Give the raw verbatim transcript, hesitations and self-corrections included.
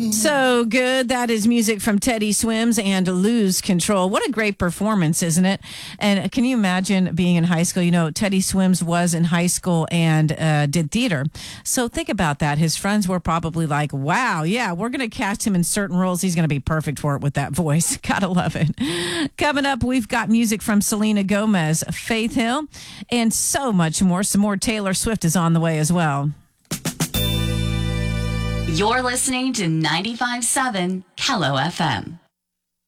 So good. That is music from Teddy Swims and Lose Control. What a great performance, isn't it? And can you imagine being in high school? You know, Teddy Swims was in high school and uh, did theater. So think about that. His friends were probably like, wow, yeah, we're going to cast him in certain roles. He's going to be perfect for it with that voice. Gotta love it. Coming up, we've got music from Selena Gomez, Faith Hill, and so much more. Some more Taylor Swift is on the way as well. You're listening to ninety-five point seven Kello F M.